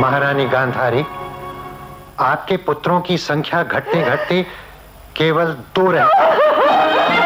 महारानी गांधारी, आपके पुत्रों की संख्या घटते घटते केवल 2 रह